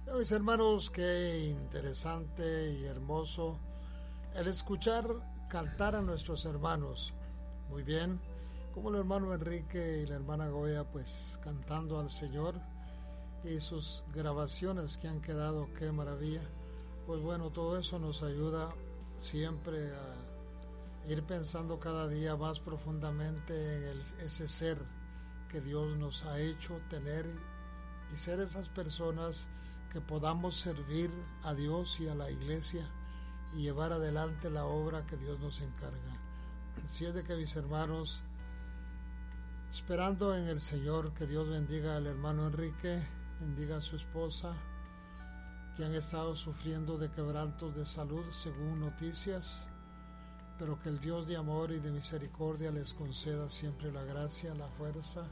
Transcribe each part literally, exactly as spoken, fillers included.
Mis hermanos, qué interesante y hermoso el escuchar cantar a nuestros hermanos. Muy bien, como el hermano Enrique y la hermana Goya, pues cantando al Señor, y sus grabaciones que han quedado, qué maravilla. Pues bueno, todo eso nos ayuda siempre a ir pensando cada día más profundamente en el, ese ser que Dios nos ha hecho tener y ser esas personas que podamos servir a Dios y a la iglesia y llevar adelante la obra que Dios nos encarga. Así es de que, mis hermanos, esperando en el Señor, que Dios bendiga al hermano Enrique, bendiga a su esposa, que han estado sufriendo de quebrantos de salud según noticias, pero que el Dios de amor y de misericordia les conceda siempre la gracia, la fuerza,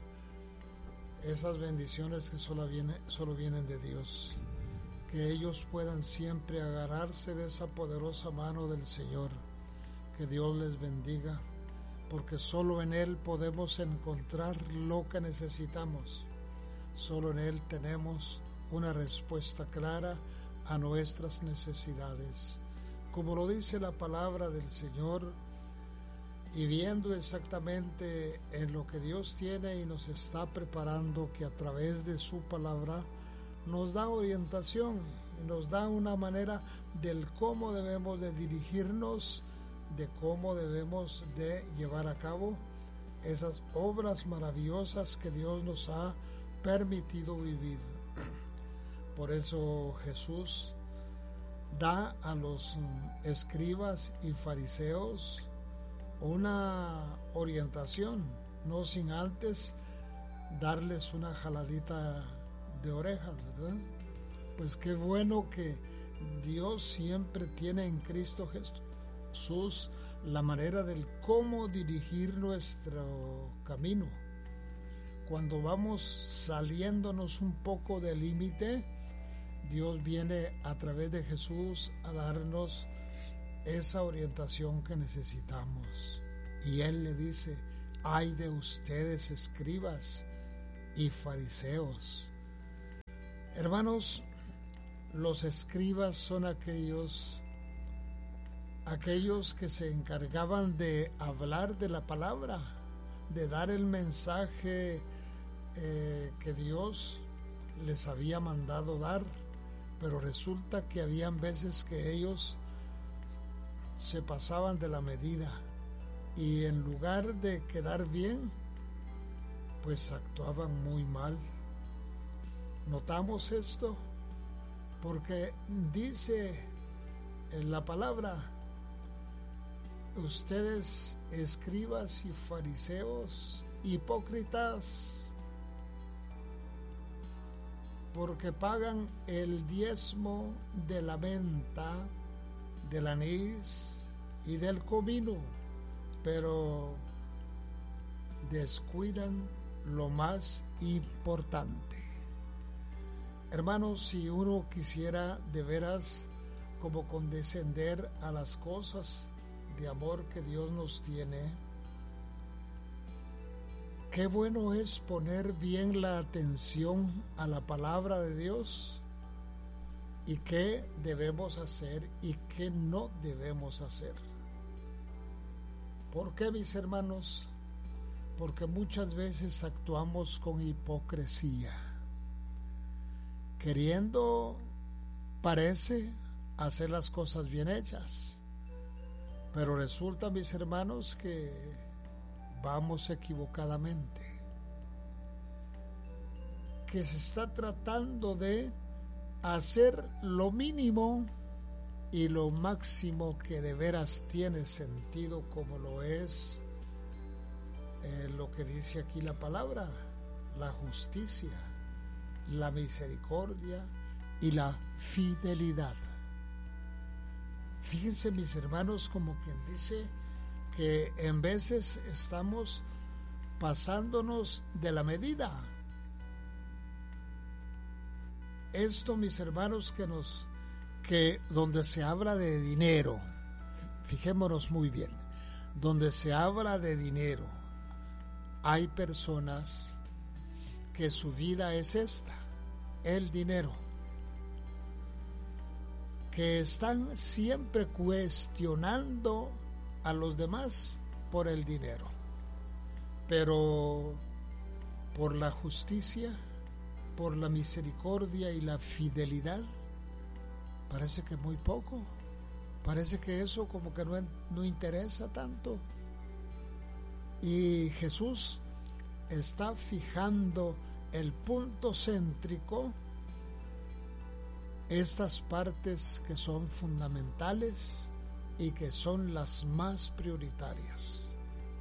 esas bendiciones que solo, viene, solo vienen de Dios, que ellos puedan siempre agarrarse de esa poderosa mano del Señor, que Dios les bendiga, porque solo en Él podemos encontrar lo que necesitamos, solo en Él tenemos una respuesta clara a nuestras necesidades, como lo dice la palabra del Señor. Y viendo exactamente en lo que Dios tiene y nos está preparando, que a través de su palabra nos da orientación, nos da una manera del cómo debemos de dirigirnos, de cómo debemos de llevar a cabo esas obras maravillosas que Dios nos ha permitido vivir. Por eso Jesús da a los escribas y fariseos una orientación, no sin antes darles una jaladita de orejas, ¿verdad? Pues qué bueno que Dios siempre tiene en Cristo Jesús la manera del cómo dirigir nuestro camino. Cuando vamos saliéndonos un poco del límite, Dios viene a través de Jesús a darnos esa orientación que necesitamos. Y Él le dice: ay de ustedes, escribas y fariseos. Hermanos, los escribas son aquellos aquellos que se encargaban de hablar de la palabra, de dar el mensaje eh, que Dios les había mandado dar, pero resulta que habían veces que ellos se pasaban de la medida y en lugar de quedar bien, pues actuaban muy mal. ¿Notamos esto? Porque dice en la palabra: ustedes, escribas y fariseos, hipócritas, porque pagan el diezmo de la venta del anís y del comino, pero descuidan lo más importante. Hermanos, si uno quisiera de veras como condescender a las cosas de amor que Dios nos tiene, qué bueno es poner bien la atención a la palabra de Dios y qué debemos hacer y qué no debemos hacer. ¿Por qué, mis hermanos? Porque muchas veces actuamos con hipocresía, queriendo, parece, hacer las cosas bien hechas, pero resulta, mis hermanos, que vamos equivocadamente, que se está tratando de hacer lo mínimo y lo máximo que de veras tiene sentido, como lo es eh, lo que dice aquí la palabra: la justicia, la misericordia y la fidelidad. Fíjense, mis hermanos, como quien dice que en veces estamos pasándonos de la medida. Esto, mis hermanos, que nos que donde se habla de dinero, fijémonos muy bien, donde se habla de dinero, hay personas que su vida es esta, el dinero. que están siempre cuestionando a los demás por el dinero, pero por la justicia, por la misericordia y la fidelidad, parece que muy poco, parece que eso como que no, no interesa tanto. Y Jesús está fijando el punto céntrico, estas partes que son fundamentales y que son las más prioritarias.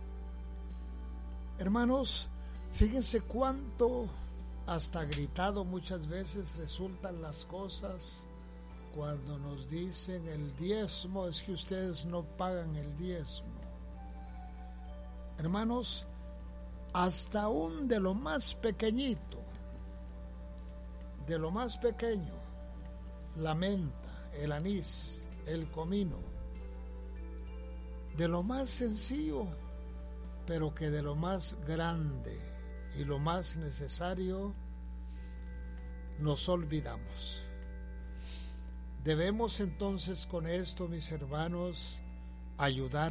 Hermanos, fíjense cuánto hasta gritado muchas veces resultan las cosas cuando nos dicen el diezmo, es que ustedes no pagan el diezmo. Hermanos, hasta aún de lo más pequeñito, de lo más pequeño, la menta, el anís, el comino, de lo más sencillo, pero que de lo más grande y lo más necesario nos olvidamos. Debemos entonces con esto, mis hermanos, ayudar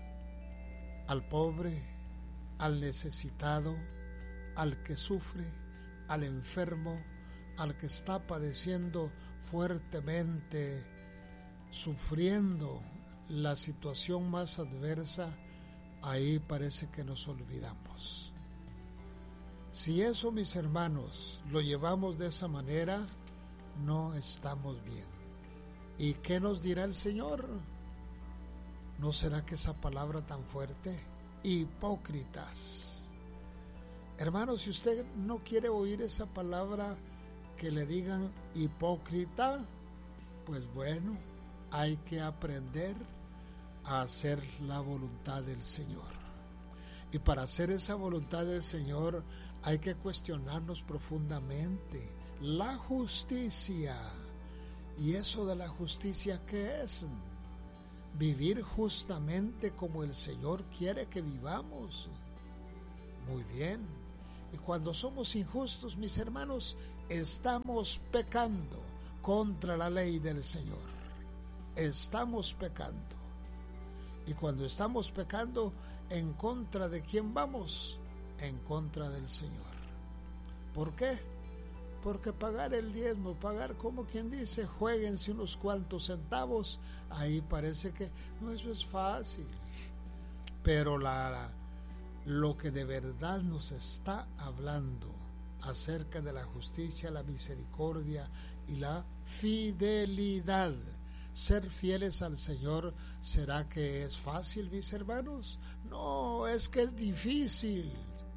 al pobre, al necesitado, al que sufre, al enfermo, al que está padeciendo fuertemente, sufriendo la situación más adversa. Ahí parece que nos olvidamos. Si eso, mis hermanos, lo llevamos de esa manera, no estamos bien. ¿Y qué nos dirá el Señor? ¿No será que esa palabra tan fuerte? Hipócritas. Hermanos, si usted no quiere oír esa palabra que le digan hipócrita, pues bueno, hay que aprender a hacer la voluntad del Señor. Y para hacer esa voluntad del Señor hay que cuestionarnos profundamente la justicia. ¿Y eso de la justicia qué es? Vivir justamente como el Señor quiere que vivamos. Muy bien. Y cuando somos injustos, mis hermanos, estamos pecando contra la ley del Señor. Estamos pecando. Y cuando estamos pecando, ¿en contra de quién vamos? En contra del Señor. ¿Por qué? Porque pagar el diezmo, pagar como quien dice, juéguense unos cuantos centavos, ahí parece que no, eso es fácil. Pero la, lo que de verdad nos está hablando acerca de la justicia, la misericordia y la fidelidad, ser fieles al Señor, ¿será que es fácil, mis hermanos? No, es que es difícil.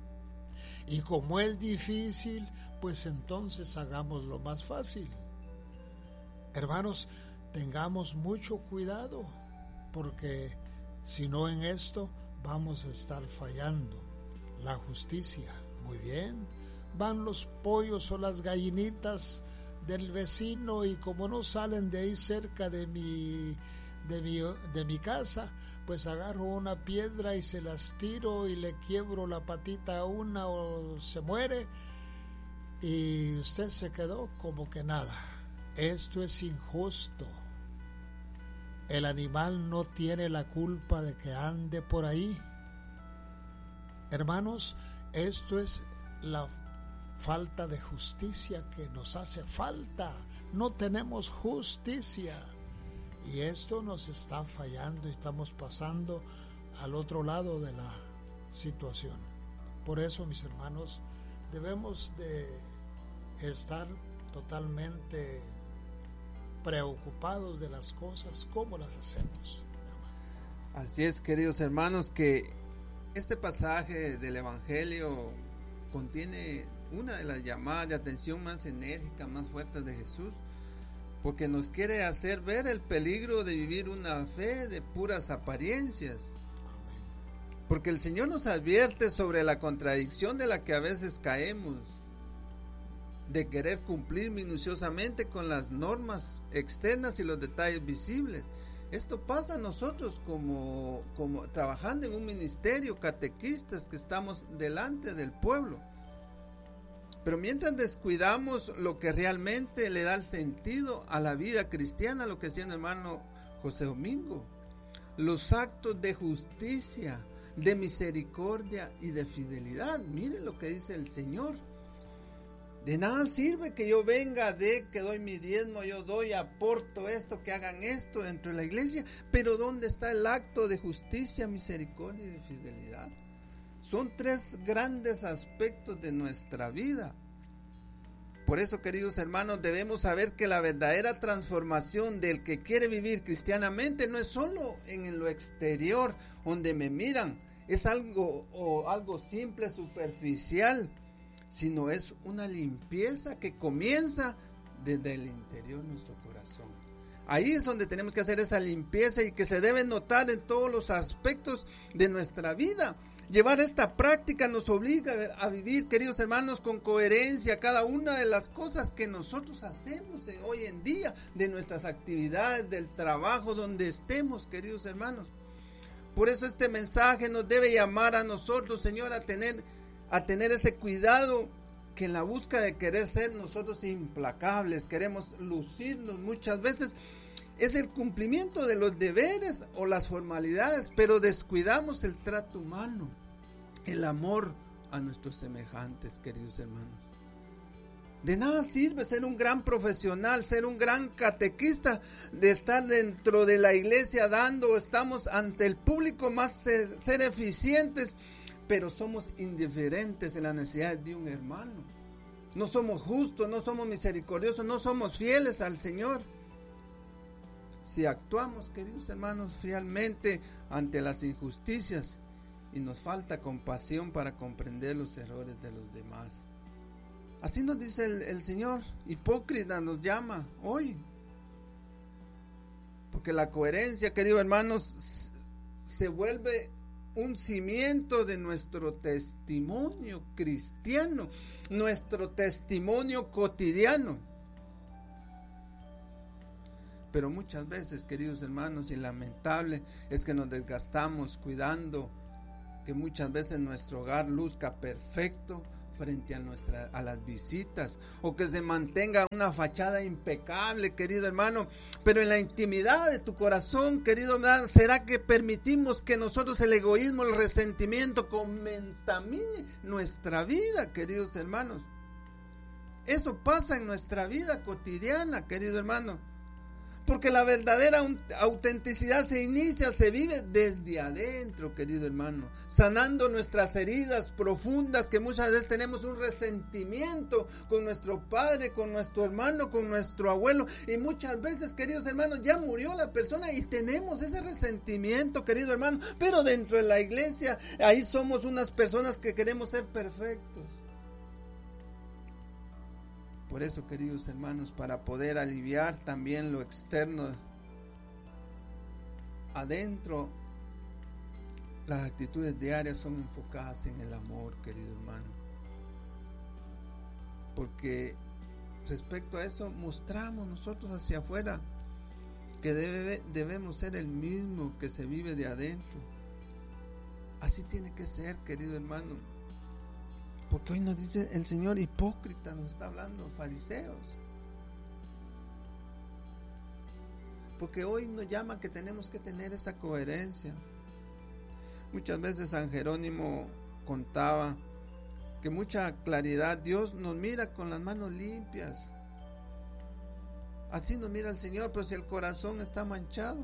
Y como es difícil, pues entonces hagamos lo más fácil. Hermanos, tengamos mucho cuidado, porque si no en esto vamos a estar fallando. La justicia, muy bien, van los pollos o las gallinitas del vecino y como no salen de ahí cerca de mi, de mi, de mi casa, pues agarro una piedra y se las tiro y le quiebro la patita a una o se muere y usted se quedó como que nada. Esto es injusto. El animal no tiene la culpa de que ande por ahí. Hermanos, esto es la falta de justicia que nos hace falta. No tenemos justicia. Y esto nos está fallando y estamos pasando al otro lado de la situación. Por eso, mis hermanos, debemos de estar totalmente preocupados de las cosas, cómo las hacemos, hermano. Así es, queridos hermanos, que este pasaje del Evangelio contiene una de las llamadas de atención más enérgicas, más fuertes de Jesús, porque nos quiere hacer ver el peligro de vivir una fe de puras apariencias. Porque el Señor nos advierte sobre la contradicción de la que a veces caemos, de querer cumplir minuciosamente con las normas externas y los detalles visibles. Esto pasa a nosotros como, como trabajando en un ministerio, catequistas que estamos delante del pueblo. Pero mientras descuidamos lo que realmente le da el sentido a la vida cristiana, lo que decía el hermano José Domingo, los actos de justicia, de misericordia y de fidelidad. Miren lo que dice el Señor. De nada sirve que yo venga, de que doy mi diezmo, yo doy, aporto esto, que hagan esto dentro de la iglesia, pero ¿dónde está el acto de justicia, misericordia y de fidelidad? Son tres grandes aspectos de nuestra vida. Por eso, queridos hermanos, debemos saber que la verdadera transformación del que quiere vivir cristianamente no es solo en lo exterior, donde me miran, es algo, o algo simple, superficial, sino es una limpieza que comienza desde el interior de nuestro corazón. Ahí es donde tenemos que hacer esa limpieza y que se debe notar en todos los aspectos de nuestra vida. Llevar esta práctica nos obliga a vivir, queridos hermanos, con coherencia cada una de las cosas que nosotros hacemos hoy en día, de nuestras actividades, del trabajo, donde estemos, queridos hermanos. Por eso este mensaje nos debe llamar a nosotros, Señor, a tener, a tener ese cuidado, que en la búsqueda de querer ser nosotros implacables, queremos lucirnos muchas veces, es el cumplimiento de los deberes o las formalidades, pero descuidamos el trato humano, el amor a nuestros semejantes, queridos hermanos. De nada sirve ser un gran profesional, ser un gran catequista, de estar dentro de la iglesia dando, estamos ante el público, más ser, ser eficientes, pero somos indiferentes en la necesidad de un hermano. No somos justos, no somos misericordiosos, no somos fieles al Señor. Si actuamos, queridos hermanos, fielmente ante las injusticias y nos falta compasión para comprender los errores de los demás. Así nos dice el, el Señor, hipócrita nos llama hoy. Porque la coherencia, queridos hermanos, se vuelve un cimiento de nuestro testimonio cristiano, nuestro testimonio cotidiano. Pero muchas veces, queridos hermanos, y lamentable es que nos desgastamos cuidando que muchas veces nuestro hogar luzca perfecto frente a nuestra, a las visitas, o que se mantenga una fachada impecable, querido hermano, pero en la intimidad de tu corazón, querido hermano, ¿será que permitimos que nosotros el egoísmo, el resentimiento contamine nuestra vida, queridos hermanos? Eso pasa en nuestra vida cotidiana, querido hermano. Porque la verdadera autenticidad se inicia, se vive desde adentro, querido hermano, sanando nuestras heridas profundas, que muchas veces tenemos un resentimiento con nuestro padre, con nuestro hermano, con nuestro abuelo, y muchas veces, queridos hermanos, ya murió la persona y tenemos ese resentimiento, querido hermano, pero dentro de la iglesia, ahí somos unas personas que queremos ser perfectos. Por eso, queridos hermanos, para poder aliviar también lo externo, adentro, las actitudes diarias son enfocadas en el amor, querido hermano. Porque respecto a eso, mostramos nosotros hacia afuera que debe, debemos ser el mismo que se vive de adentro. Así tiene que ser, querido hermano. Porque hoy nos dice el Señor, hipócrita, nos está hablando, fariseos. Porque hoy nos llama que tenemos que tener esa coherencia. Muchas veces San Jerónimo contaba que mucha claridad, Dios nos mira con las manos limpias. Así nos mira el Señor, pero si el corazón está manchado.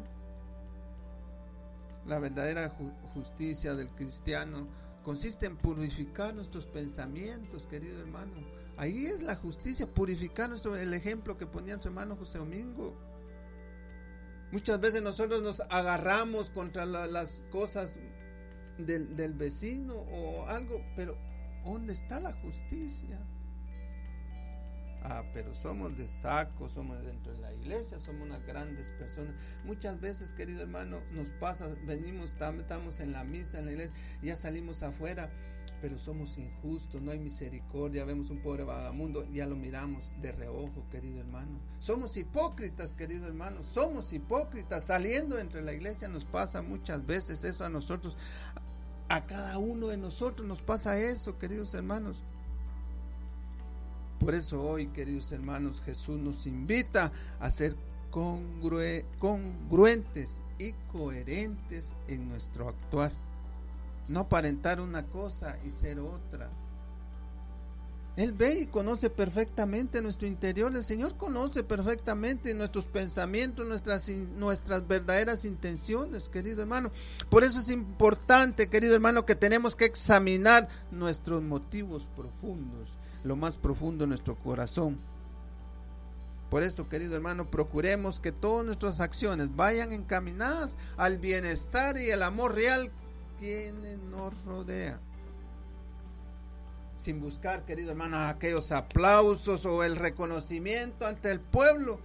La verdadera justicia del cristiano consiste en purificar nuestros pensamientos, querido hermano. Ahí es la justicia, purificar nuestro, el ejemplo que ponía su hermano José Domingo. Muchas veces nosotros nos agarramos contra la, las cosas del, del vecino o algo, pero ¿dónde está la justicia? Ah, pero somos de saco, somos dentro de la iglesia, somos unas grandes personas. Muchas veces, querido hermano, nos pasa, venimos, estamos en la misa, en la iglesia, ya salimos afuera, pero somos injustos, no hay misericordia, vemos un pobre vagamundo, ya lo miramos de reojo, querido hermano. Somos hipócritas, querido hermano, somos hipócritas, saliendo entre la iglesia nos pasa muchas veces eso a nosotros, a cada uno de nosotros nos pasa eso, queridos hermanos. Por eso hoy, queridos hermanos, Jesús nos invita a ser congrue- congruentes y coherentes en nuestro actuar. No aparentar una cosa y ser otra. Él ve y conoce perfectamente nuestro interior. El Señor conoce perfectamente nuestros pensamientos, nuestras, nuestras verdaderas intenciones, querido hermano. Por eso es importante, querido hermano, que tenemos que examinar nuestros motivos profundos, lo más profundo de nuestro corazón. Por eso, querido hermano, procuremos que todas nuestras acciones vayan encaminadas al bienestar y el amor real quienes nos rodean. Sin buscar, querido hermano, aquellos aplausos o el reconocimiento ante el pueblo.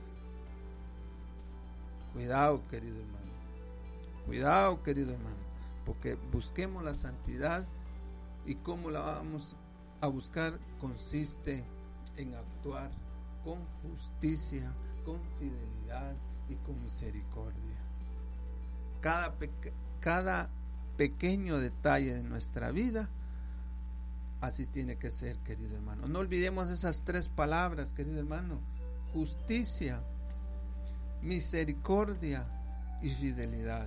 Cuidado, querido hermano. Cuidado, querido hermano. Porque busquemos la santidad, y cómo la vamos a buscar consiste en actuar con justicia, con fidelidad y con misericordia. Cada, peque- cada pequeño detalle de nuestra vida, así tiene que ser, querido hermano. No olvidemos esas tres palabras, querido hermano: justicia, misericordia y fidelidad.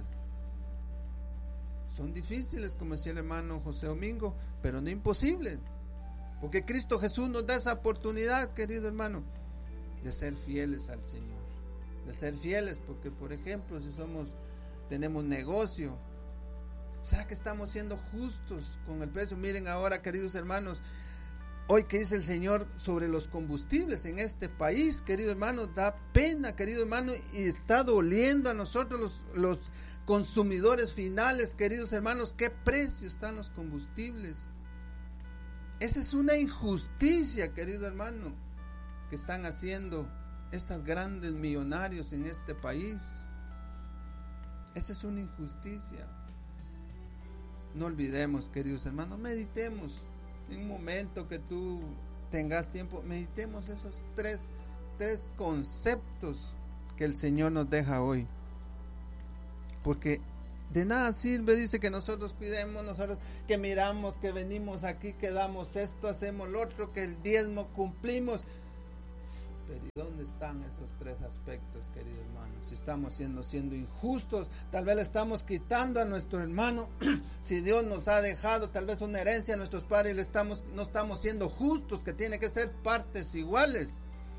Son difíciles, como decía el hermano José Domingo, pero no imposibles, porque Cristo Jesús nos da esa oportunidad, querido hermano, de ser fieles al Señor, de ser fieles, porque por ejemplo, si somos, tenemos negocio, ¿será que estamos siendo justos con el precio? Miren ahora, queridos hermanos, hoy que dice el Señor sobre los combustibles en este país, querido hermano, da pena, querido hermano, y está doliendo a nosotros los, los consumidores finales, queridos hermanos, qué precio están los combustibles. Esa es una injusticia, querido hermano, que están haciendo estos grandes millonarios en este país. Esa es una injusticia. No olvidemos, queridos hermanos, meditemos en un momento que tú tengas tiempo, meditemos esos tres, tres conceptos que el Señor nos deja hoy. Porque de nada sirve, dice, que nosotros cuidemos, nosotros que miramos, que venimos aquí, que damos esto, hacemos lo otro, que el diezmo cumplimos. Pero ¿y dónde están esos tres aspectos, querido hermano? Si estamos siendo, siendo injustos, tal vez le estamos quitando a nuestro hermano. Si Dios nos ha dejado tal vez una herencia a nuestros padres, le estamos, no estamos siendo justos, que tiene que ser partes iguales.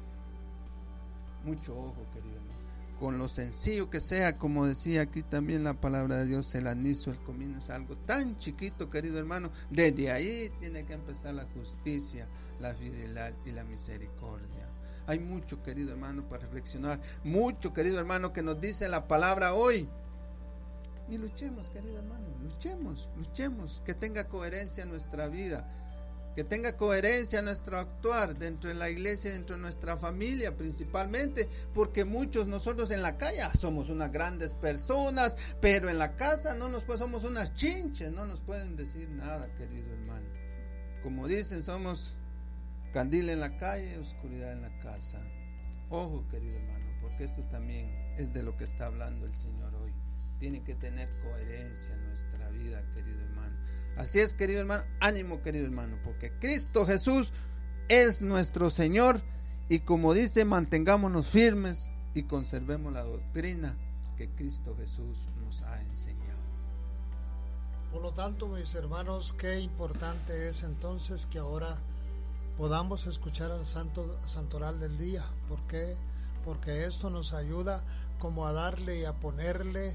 Mucho ojo, querido hermano, con lo sencillo que sea, como decía aquí también la palabra de Dios, el aniso, el comino es algo tan chiquito, querido hermano. Desde ahí tiene que empezar la justicia, la fidelidad y la misericordia. Hay mucho, querido hermano, para reflexionar, mucho, querido hermano, que nos dice la palabra hoy. Y luchemos, querido hermano, luchemos, luchemos, que tenga coherencia en nuestra vida, que tenga coherencia en nuestro actuar dentro de la iglesia, dentro de nuestra familia principalmente, porque muchos nosotros en la calle somos unas grandes personas, pero en la casa no nos pues somos unas chinches, no nos pueden decir nada, querido hermano. Como dicen, somos candil en la calle, oscuridad en la casa. Ojo, querido hermano, porque esto también es de lo que está hablando el Señor hoy. Tiene que tener coherencia en nuestra vida, querido hermano. Así es, querido hermano, ánimo, querido hermano, porque Cristo Jesús es nuestro Señor, y como dice, mantengámonos firmes y conservemos la doctrina que Cristo Jesús nos ha enseñado. Por lo tanto, mis hermanos, qué importante es entonces que ahora podamos escuchar al santo santoral del día. ¿Por qué? Porque esto nos ayuda como a darle y a ponerle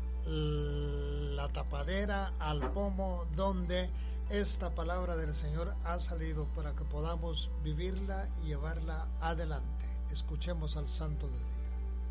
la tapadera al pomo donde esta palabra del Señor ha salido, para que podamos vivirla y llevarla adelante. Escuchemos al santo del día.